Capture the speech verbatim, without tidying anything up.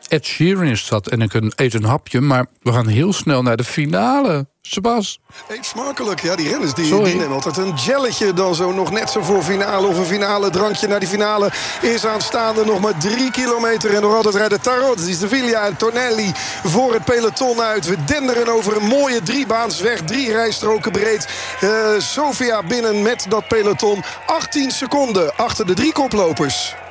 Ed Sheeran is dat. En ik eet een hapje, maar we gaan heel snel naar de finale. Sebas. Eet smakelijk. Ja, die renners die, Sorry. die nemen altijd een jelletje dan zo nog net zo voor finale. Of een finale drankje naar die finale is aanstaande. Nog maar drie kilometer en nog altijd rijden Tarozzi, Sevilla en Tonelli voor het peloton uit. We denderen over een mooie driebaansweg. Drie rijstroken breed. Uh, Sofia binnen met dat peloton. achttien seconden achter de drie koplopers.